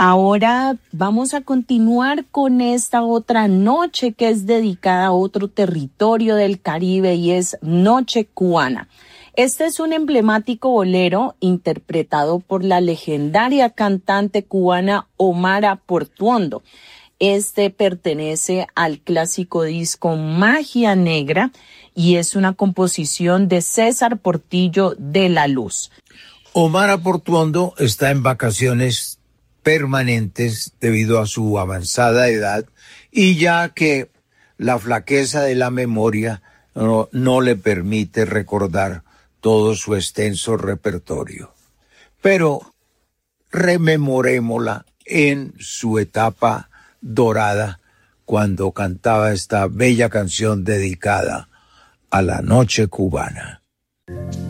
Ahora vamos a continuar con esta otra noche que es dedicada a otro territorio del Caribe y es Noche Cubana. Este es un emblemático bolero interpretado por la legendaria cantante cubana Omara Portuondo. Este pertenece al clásico disco Magia Negra y es una composición de César Portillo de la Luz. Omara Portuondo está en vacaciones permanentes debido a su avanzada edad y ya que la flaqueza de la memoria no le permite recordar todo su extenso repertorio. Pero rememorémosla en su etapa dorada cuando cantaba esta bella canción dedicada a la noche cubana.